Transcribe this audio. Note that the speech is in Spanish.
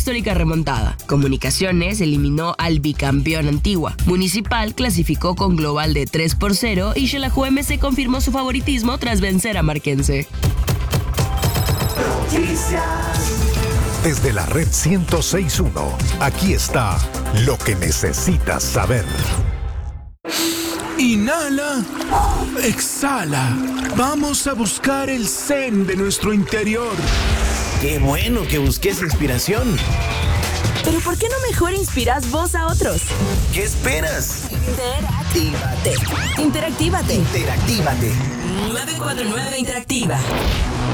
histórica remontada. Comunicaciones eliminó al bicampeón Antigua. Municipal clasificó con global de 3-0 y Xelajuemense confirmó su favoritismo tras vencer a Marquense. Desde la red 106.1, aquí está lo que necesitas saber. Inhala, exhala. Vamos a buscar el zen de nuestro interior. Qué bueno que busques inspiración. Pero ¿por qué no mejor inspiras vos a otros? ¿Qué esperas? Interactívate. 949 Interactiva.